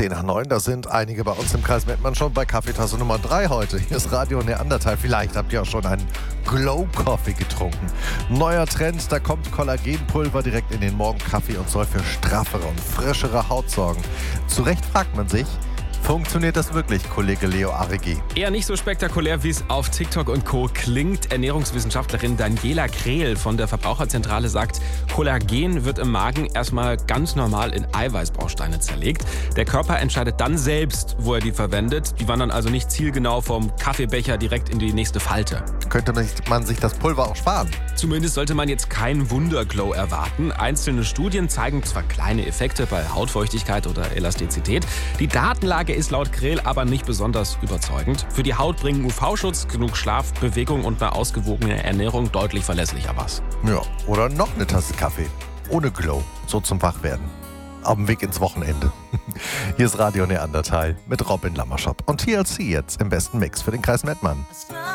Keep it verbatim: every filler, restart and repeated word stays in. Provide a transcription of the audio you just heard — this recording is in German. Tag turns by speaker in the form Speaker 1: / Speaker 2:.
Speaker 1: zehn nach neun, da sind einige bei uns im Kreis Mettmann schon bei Kaffeetasse Nummer drei heute. Hier ist Radio Neandertal. Vielleicht habt ihr auch schon einen Glow Coffee getrunken. Neuer Trend, da kommt Kollagenpulver direkt in den Morgenkaffee und soll für straffere und frischere Haut sorgen. Zu Recht fragt man sich, funktioniert das wirklich, Kollege Leo Arregi?
Speaker 2: Eher nicht so spektakulär, wie es auf TikTok und Co. klingt. Ernährungswissenschaftlerin Daniela Krehl von der Verbraucherzentrale sagt, Kollagen wird im Magen erstmal ganz normal in Eiweißbausteine zerlegt. Der Körper entscheidet dann selbst, wo er die verwendet. Die wandern also nicht zielgenau vom Kaffeebecher direkt in die nächste Falte.
Speaker 1: Könnte man sich das Pulver auch sparen?
Speaker 2: Zumindest sollte man jetzt keinen Wunderglow erwarten. Einzelne Studien zeigen zwar kleine Effekte bei Hautfeuchtigkeit oder Elastizität. Die Datenlage ist laut Krehl aber nicht besonders überzeugend. Für die Haut bringen U V-Schutz, genug Schlaf, Bewegung und eine ausgewogene Ernährung deutlich verlässlicher was.
Speaker 1: Ja, oder noch eine Tasse Kaffee. Ohne Glow, so zum Wachwerden. Auf dem Weg ins Wochenende. Hier ist Radio Neandertal mit Robin Lammerschott und T L C jetzt im besten Mix für den Kreis Mettmann.